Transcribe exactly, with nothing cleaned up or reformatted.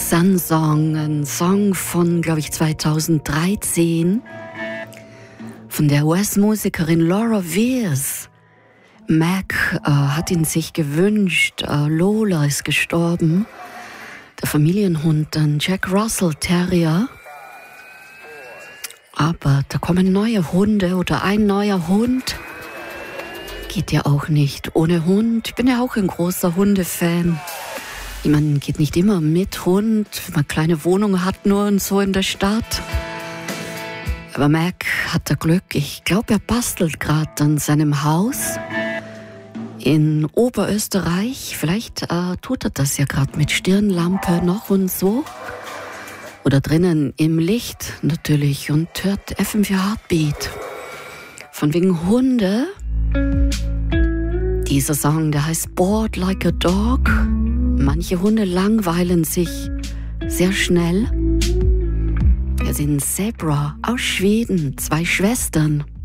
Sun Song, ein Song von, glaube ich, zweitausenddreizehn von der U S-Musikerin Laura Weirs. Mac äh, hat ihn sich gewünscht. Äh, Lola ist gestorben. Der Familienhund, ein Jack Russell Terrier. Aber da kommen neue Hunde oder ein neuer Hund. Geht ja auch nicht ohne Hund. Ich bin ja auch ein großer Hundefan. Man geht nicht immer mit Hund, wenn man eine kleine Wohnung hat, nur und so in der Stadt. Aber Mac hat da Glück. Ich glaube, er bastelt gerade an seinem Haus in Oberösterreich. Vielleicht äh, tut er das ja gerade mit Stirnlampe noch und so. Oder drinnen im Licht natürlich und hört F M vier Heartbeat. Von wegen Hunde. Dieser Song, der heißt Bored Like a Dog. Manche Hunde langweilen sich sehr schnell. Wir sind Zebra aus Schweden, zwei Schwestern.